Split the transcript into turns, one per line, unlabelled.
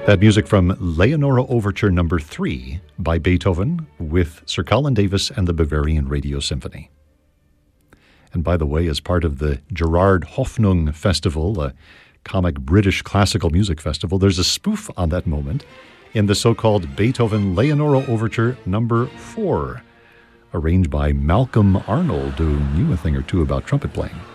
That music from Leonora Overture Number 3 by Beethoven with Sir Colin Davis and the Bavarian Radio Symphony. And by the way, as part of the Gerard Hoffnung Festival, a comic British classical music festival, there's a spoof on that moment in the so-called Beethoven Leonora Overture Number 4, arranged by Malcolm Arnold, who knew a thing or two about trumpet playing.